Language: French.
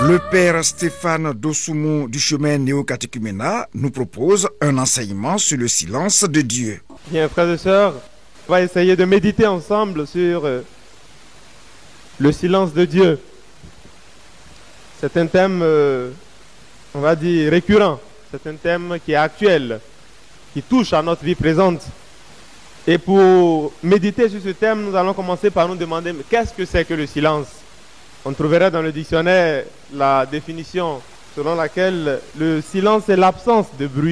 Le père Stéphane Dosoumou du chemin néo-catéchuménat nous propose un enseignement sur le silence de Dieu. Bien, frères et sœurs, on va essayer de méditer ensemble sur le silence de Dieu. C'est un thème, on va dire, récurrent. C'est un thème qui est actuel, qui touche à notre vie présente. Et pour méditer sur ce thème, nous allons commencer par nous demander qu'est-ce que c'est que le silence? On trouverait dans le dictionnaire la définition selon laquelle le silence est l'absence de bruit.